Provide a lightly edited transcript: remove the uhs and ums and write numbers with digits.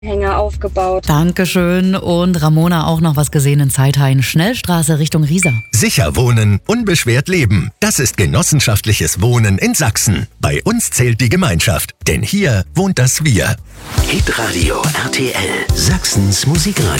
Hänger aufgebaut. Dankeschön. Und Ramona auch noch was gesehen in Zeithain. Schnellstraße Richtung Riesa. Sicher wohnen, unbeschwert leben. Das ist genossenschaftliches Wohnen in Sachsen. Bei uns zählt die Gemeinschaft, denn hier wohnt das Wir. Hitradio RTL, Sachsens Musikradio.